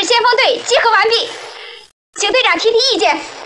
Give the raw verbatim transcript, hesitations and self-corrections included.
先锋队集合完毕，请队长提提意见。